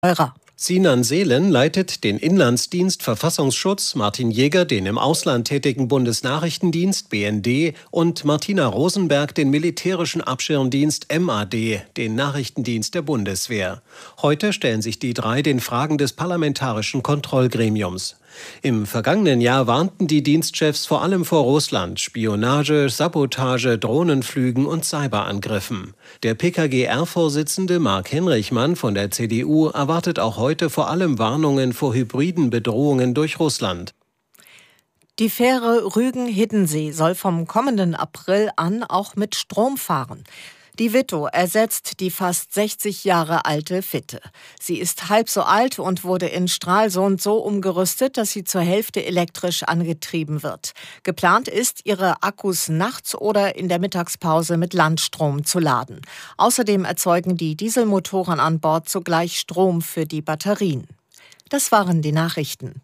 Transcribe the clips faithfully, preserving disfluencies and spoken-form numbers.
teurer. Sinan Seelen leitet den Inlandsdienst Verfassungsschutz, Martin Jäger den im Ausland tätigen Bundesnachrichtendienst B N D und Martina Rosenberg den militärischen Abschirmdienst M A D, den Nachrichtendienst der Bundeswehr. Heute stellen sich die drei den Fragen des parlamentarischen Kontrollgremiums. Im vergangenen Jahr warnten die Dienstchefs vor allem vor Russland, Spionage, Sabotage, Drohnenflügen und Cyberangriffen. Der P K G R-Vorsitzende Mark Henrichmann von der C D U erwartet auch heute vor allem Warnungen vor hybriden Bedrohungen durch Russland. Die Fähre Rügen-Hiddensee soll vom kommenden April an auch mit Strom fahren. Die Vito ersetzt die fast sechzig Jahre alte Fitte. Sie ist halb so alt und wurde in Stralsund so umgerüstet, dass sie zur Hälfte elektrisch angetrieben wird. Geplant ist, ihre Akkus nachts oder in der Mittagspause mit Landstrom zu laden. Außerdem erzeugen die Dieselmotoren an Bord zugleich Strom für die Batterien. Das waren die Nachrichten.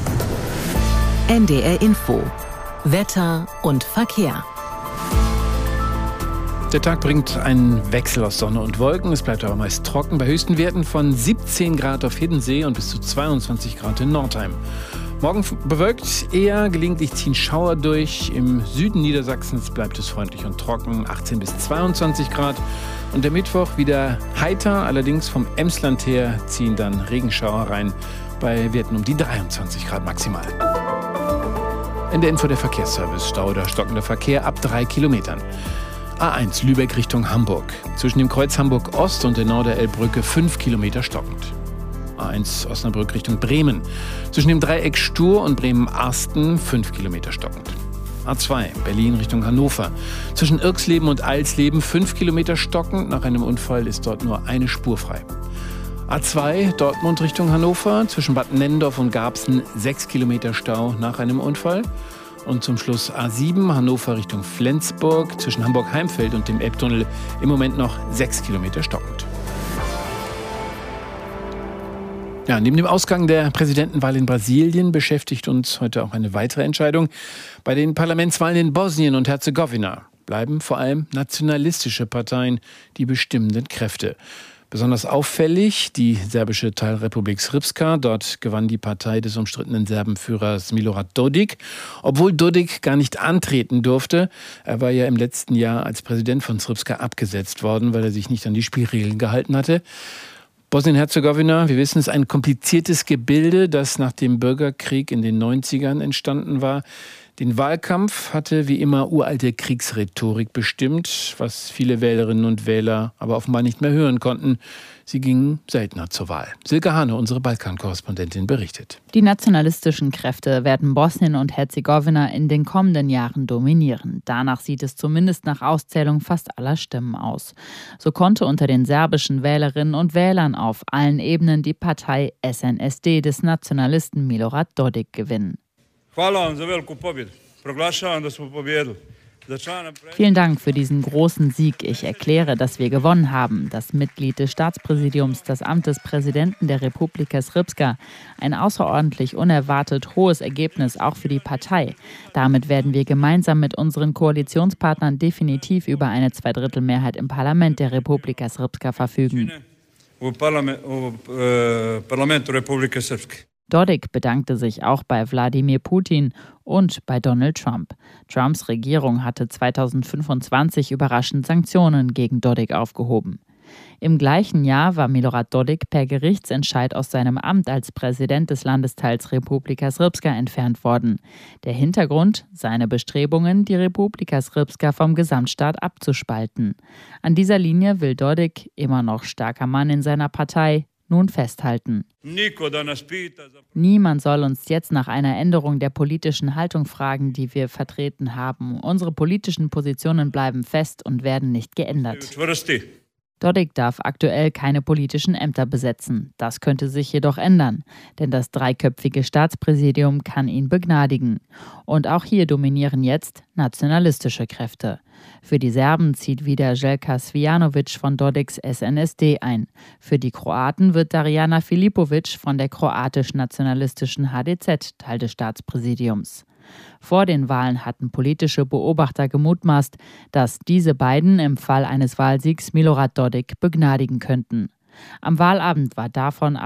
N D R Info. Wetter und Verkehr. Der Tag bringt einen Wechsel aus Sonne und Wolken. Es bleibt aber meist trocken bei höchsten Werten von siebzehn Grad auf Hiddensee und bis zu zweiundzwanzig Grad in Nordheim. Morgen bewölkt, eher gelegentlich ziehen Schauer durch. Im Süden Niedersachsens bleibt es freundlich und trocken, achtzehn bis zweiundzwanzig Grad. Und der Mittwoch wieder heiter, allerdings vom Emsland her ziehen dann Regenschauer rein bei Werten um die dreiundzwanzig Grad maximal. In der Info der Verkehrsservice. Stau oder stockender Verkehr ab drei Kilometern. A eins Lübeck Richtung Hamburg. Zwischen dem Kreuz Hamburg Ost und der Norderelbbrücke fünf Kilometer stockend. A eins Osnabrück Richtung Bremen. Zwischen dem Dreieck Stur und Bremen-Arsten fünf Kilometer stockend. A zwei Berlin Richtung Hannover. Zwischen Irxleben und Alsleben fünf Kilometer stockend. Nach einem Unfall ist dort nur eine Spur frei. A zwei Dortmund Richtung Hannover. Zwischen Bad Nennendorf und Garbsen sechs Kilometer Stau nach einem Unfall. Und zum Schluss A sieben Hannover Richtung Flensburg, zwischen Hamburg-Heimfeld und dem Elbtunnel im Moment noch sechs Kilometer stockend. Ja, neben dem Ausgang der Präsidentenwahl in Brasilien beschäftigt uns heute auch eine weitere Entscheidung. Bei den Parlamentswahlen in Bosnien und Herzegowina bleiben vor allem nationalistische Parteien die bestimmenden Kräfte. Besonders auffällig die serbische Teilrepublik Srpska. Dort gewann die Partei des umstrittenen Serbenführers Milorad Dodik, obwohl Dodik gar nicht antreten durfte. Er war ja im letzten Jahr als Präsident von Srpska abgesetzt worden, weil er sich nicht an die Spielregeln gehalten hatte. Bosnien-Herzegowina, wir wissen, ist ein kompliziertes Gebilde, das nach dem Bürgerkrieg in den neunzigern entstanden war. Den Wahlkampf hatte wie immer uralte Kriegsrhetorik bestimmt, was viele Wählerinnen und Wähler aber offenbar nicht mehr hören konnten. Sie gingen seltener zur Wahl. Silke Hane, unsere Balkan-Korrespondentin, berichtet. Die nationalistischen Kräfte werden Bosnien und Herzegowina in den kommenden Jahren dominieren. Danach sieht es zumindest nach Auszählung fast aller Stimmen aus. So konnte unter den serbischen Wählerinnen und Wählern auf allen Ebenen die Partei S N S D des Nationalisten Milorad Dodik gewinnen. Vielen Dank für diesen großen Sieg. Ich erkläre, dass wir gewonnen haben. Das Mitglied des Staatspräsidiums, das Amt des Präsidenten der Republika Srpska. Ein außerordentlich unerwartet hohes Ergebnis auch für die Partei. Damit werden wir gemeinsam mit unseren Koalitionspartnern definitiv über eine Zweidrittelmehrheit im Parlament der Republika Srpska verfügen. Dodik bedankte sich auch bei Wladimir Putin und bei Donald Trump. Trumps Regierung hatte zweitausendfünfundzwanzig überraschend Sanktionen gegen Dodik aufgehoben. Im gleichen Jahr war Milorad Dodik per Gerichtsentscheid aus seinem Amt als Präsident des Landesteils Republika Srpska entfernt worden. Der Hintergrund? Seine Bestrebungen, die Republika Srpska vom Gesamtstaat abzuspalten. An dieser Linie will Dodik, immer noch starker Mann in seiner Partei, nun festhalten. Niemand soll uns jetzt nach einer Änderung der politischen Haltung fragen, die wir vertreten haben. Unsere politischen Positionen bleiben fest und werden nicht geändert. Dodik darf aktuell keine politischen Ämter besetzen. Das könnte sich jedoch ändern, denn das dreiköpfige Staatspräsidium kann ihn begnadigen. Und auch hier dominieren jetzt nationalistische Kräfte. Für die Serben zieht wieder Željka Cvijanović von Dodiks S N S D ein. Für die Kroaten wird Darijana Filipović von der kroatisch-nationalistischen H D Z Teil des Staatspräsidiums. Vor den Wahlen hatten politische Beobachter gemutmaßt, dass diese beiden im Fall eines Wahlsiegs Milorad Dodik begnadigen könnten. Am Wahlabend war davon